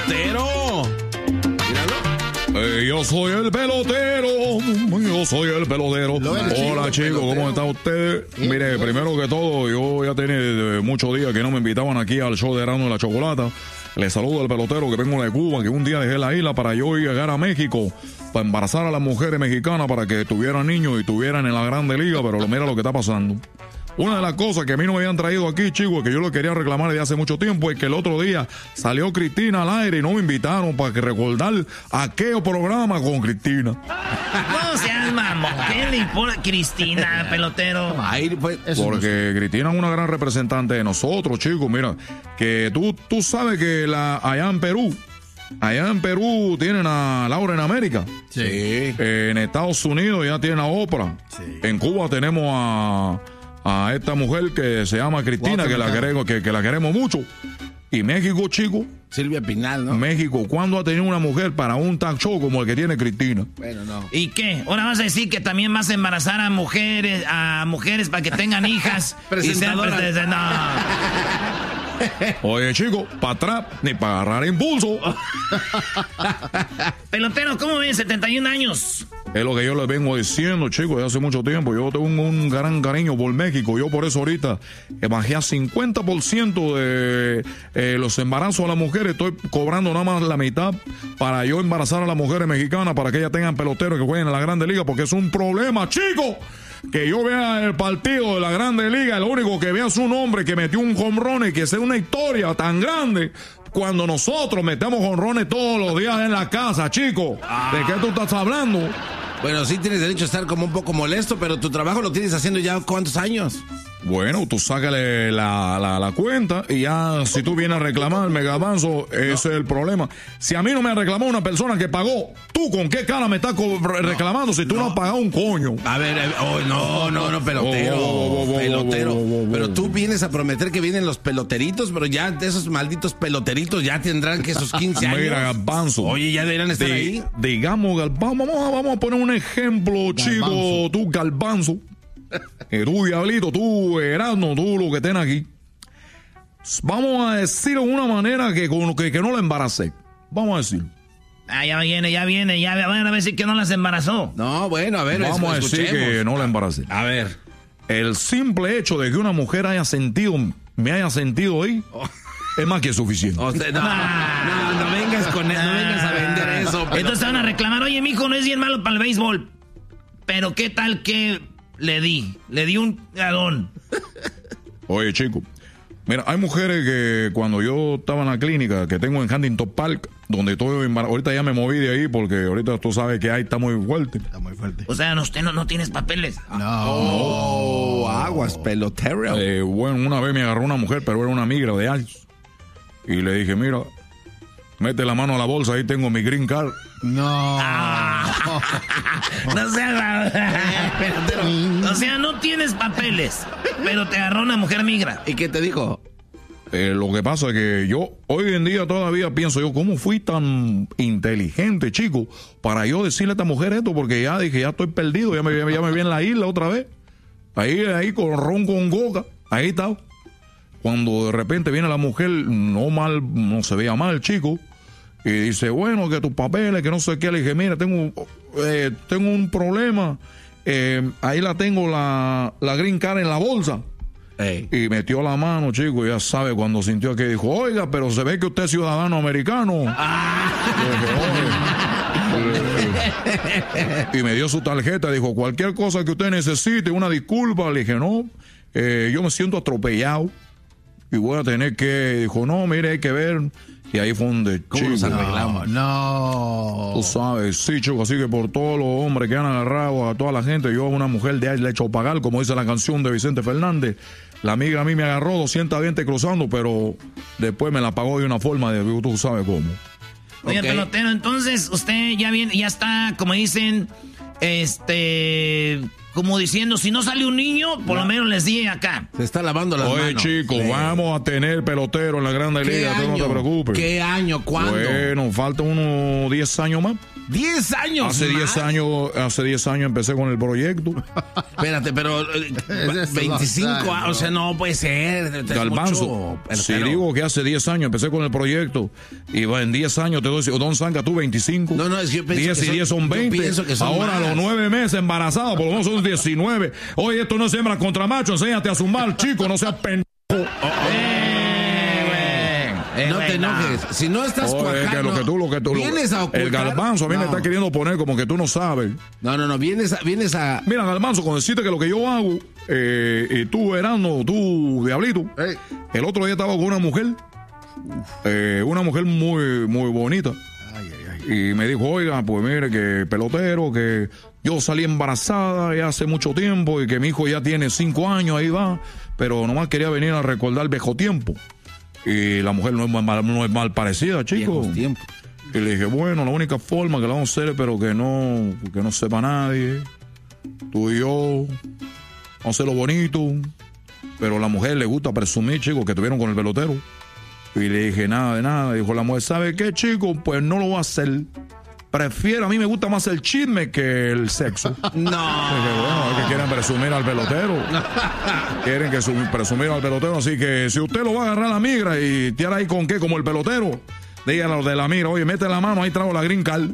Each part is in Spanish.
pelotero. Míralo. Yo soy el pelotero. Hola chicos, ¿cómo están ustedes? Mire, primero que todo, yo ya tenía muchos días que no me invitaban aquí al show de Erasmo y la Chocolata. Les saludo al pelotero que vengo de Cuba, que un día dejé la isla para yo llegar a México, para embarazar a las mujeres mexicanas para que tuvieran niños y estuvieran en la Grande Liga, pero mira lo que está pasando. Una de las cosas que a mí no me habían traído aquí, chicos, que yo lo quería reclamar desde hace mucho tiempo, es que el otro día salió Cristina al aire y no me invitaron para que recordar aquel programa con Cristina. No seas mamón, ¿qué le importa Cristina, pelotero? Ahí, pues, Porque Cristina es una gran representante de nosotros, chicos. Mira, que tú sabes que allá en Perú tienen a Laura en América. Sí. En Estados Unidos ya tienen a Oprah. Sí. En Cuba tenemos a esta mujer que se llama Cristina, que la queremos mucho. Y México, chicos. Silvia Pinal, ¿no? México, ¿cuándo ha tenido una mujer para un talk show como el que tiene Cristina? Bueno, no. ¿Y qué? ¿Ahora vas a decir que también vas a embarazar a mujeres para que tengan hijas? Presentadoras. Y sean, no. Oye, chicos, para atrás ni para agarrar impulso. Pelotero, ¿cómo ven? 71 años. Es lo que yo les vengo diciendo, chicos, desde hace mucho tiempo. Yo tengo un gran cariño por México. Yo por eso ahorita bajé a 50% de los embarazos a las mujeres. Estoy cobrando nada más la mitad para yo embarazar a las mujeres mexicanas para que ellas tengan peloteros que jueguen en la Grande Liga, porque es un problema, chicos. Que yo vea el partido de la Grande Liga, lo único que vea es un hombre que metió un jonrón y que sea una historia tan grande cuando nosotros metemos jonrones todos los días en la casa, chicos. ¿De qué tú estás hablando? Bueno, sí tienes derecho a estar como un poco molesto, pero tu trabajo lo tienes haciendo ya ¿cuántos años? Bueno, tú sácale la cuenta y ya si tú vienes a reclamarme, Garbanzo, ese es el problema. Si a mí no me ha reclamado una persona que pagó, ¿tú con qué cara me estás reclamando si tú no has pagado un coño? A ver, no, pelotero. Pelotero. Pero tú vienes a prometer que vienen los peloteritos, pero ya esos malditos peloteritos ya tendrán que esos 15 años. Mira, Garbanzo. Oye, ya deberían estar ahí. Digamos, Garbanzo, vamos a poner un ejemplo, chico, tú, Garbanzo. Tú, Diablito, tú, Erasmo, tú, lo que tenés aquí. Vamos a decirlo de una manera que no la embaracé. Vamos a decirlo. Ya viene, van a decir que no las embarazó. No, bueno, a ver, vamos a decir que no la embaracé. A ver. El simple hecho de que una mujer me haya sentido ahí, es más que suficiente. No vengas con eso, no vengas a vender eso. Entonces van a reclamar, oye, mijo, no es bien malo para el béisbol. Pero qué tal que le di un galón. Oye, chico, mira, hay mujeres que cuando yo estaba en la clínica que tengo en Huntington Park, donde estoy ahorita ya me moví de ahí porque ahorita tú sabes que ahí está muy fuerte. Está muy fuerte. O sea, usted no tienes papeles. No. Aguas, pelotero. Bueno, una vez me agarró una mujer, pero era una migra de años. Y le dije, mira, mete la mano a la bolsa, ahí tengo mi green card. No. No seas... O sea, no tienes papeles, pero te agarró una mujer migra. ¿Y qué te dijo? Lo que pasa es que yo hoy en día todavía pienso yo, ¿cómo fui tan inteligente, chico, para yo decirle a esta mujer esto? Porque ya dije, ya estoy perdido, ya me vi en la isla otra vez. Ahí con ron con coca, ahí está. Cuando de repente viene la mujer, no se veía mal, chico, y dice, bueno, que tus papeles, que no sé qué. Le dije, mira, tengo un problema. Ahí la tengo la green card en la bolsa. Ey. Y metió la mano, chico, y ya sabe, cuando sintió que dijo, oiga, pero se ve que usted es ciudadano americano. Y me dio su tarjeta, dijo, cualquier cosa que usted necesite, una disculpa. Le dije, no, yo me siento atropellado y voy a tener que... Dijo, no, mire, hay que ver. Y ahí fue donde, ¿cómo nos arreglamos? No. Tú sabes, sí, chico, así que por todos los hombres que han agarrado a toda la gente, yo a una mujer de ahí le he hecho pagar, como dice la canción de Vicente Fernández. La amiga a mí me agarró 220 cruzando, pero después me la pagó de una forma de, tú sabes cómo. Oye, Okay. pelotero, entonces usted ya está, como dicen, como diciendo, si no sale un niño, por lo menos les di acá. Se está lavando las manos. Oye, chicos, vamos a tener pelotero en la Grande Liga, tú no te preocupes. ¿Qué año? ¿Cuándo? Bueno, faltan unos 10 años más. 10 años hace más. Hace 10 años empecé con el proyecto. Espérate, pero 25 años, o sea, no puede ser. Galbanzo, si digo que hace 10 años empecé con el proyecto y en 10 años te doy, Don Zanca, tú 25. No, es que yo pienso 10 y 10 son 20. Ahora a los 9 meses embarazados, por lo menos son 19. Oye, esto no es hembra contra macho, enséñate a sumar, chico, no seas pendejo. No te enojes. Si no estás cuajando, lo que tú vienes a ocultar. El Galbanzo a mí me está queriendo poner como que tú no sabes. No. Vienes a... Mira, Galbanzo, con decirte que lo que yo hago, y tú, Erasmo, tú, Diablito, el otro día estaba con una mujer muy, muy bonita. Y me dijo, oiga, pues mire que pelotero, que yo salí embarazada ya hace mucho tiempo y que mi hijo ya tiene 5 años, ahí va, pero nomás quería venir a recordar el viejo tiempo. Y la mujer no es mal parecida, chico. Y le dije, bueno, la única forma que la vamos a hacer, pero que no sepa nadie, tú y yo, vamos a hacerlo bonito. Pero a la mujer le gusta presumir, chicos, que estuvieron con el pelotero. Y le dije, nada de nada. Dijo la mujer, ¿sabe qué, chico? Pues no lo voy a hacer. Prefiero, a mí me gusta más el chisme que el sexo. No. Dije, bueno, es que quieren presumir al pelotero. Quieren que presumir al pelotero. Así que si usted lo va a agarrar a la migra y tirar ahí con qué, como el pelotero, díganle a los de la migra, oye, mete la mano, ahí traigo la green card.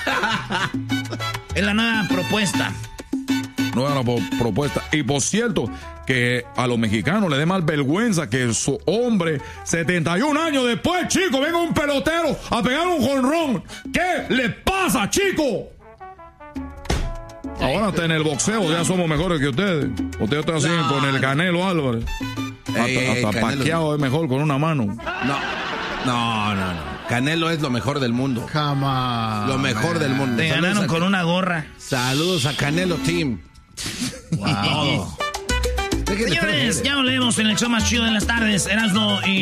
Es la nueva propuesta. Propuesta. Y por cierto, que a los mexicanos les dé más vergüenza que su hombre, 71 años después, chico, venga un pelotero a pegar un jonrón. ¿Qué le pasa, chico? Ahora hasta en el boxeo ya somos mejores que ustedes. Ustedes están así con el Canelo Álvarez. Hasta Pacquiao es mejor con una mano. No. Canelo es lo mejor del mundo. Lo mejor del mundo. Te ganaron con una gorra. Saludos a Canelo Team. Wow. Señores, ya volvemos en el show más chido de las tardes, Erasmo y